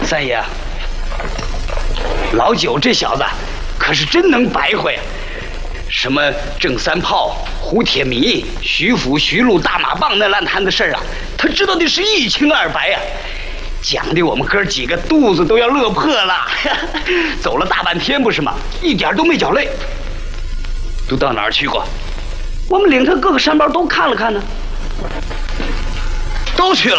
三爷，老九这小子可是真能白话呀！什么郑三炮、胡铁迷、徐府、徐禄、大马棒那烂摊子事儿啊，他知道的是一清二白呀！讲的我们哥几个肚子都要乐破了，走了大半天不是吗？一点都没觉累。都到哪儿去过？我们领他各个山包都看了看呢，都去了。